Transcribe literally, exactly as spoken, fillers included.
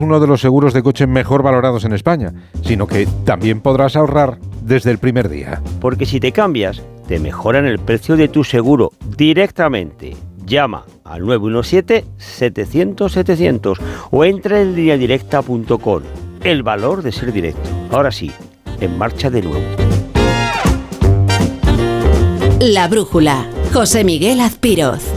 uno de los seguros de coche mejor valorados en España, sino que también podrás ahorrar desde el primer día. Porque si te cambias, te mejoran el precio de tu seguro directamente. Llama al nueve uno siete, setecientos, setecientos o entra en línea directa punto com. El valor de ser directo. Ahora sí, en marcha de nuevo. La brújula. José Miguel Azpiroz.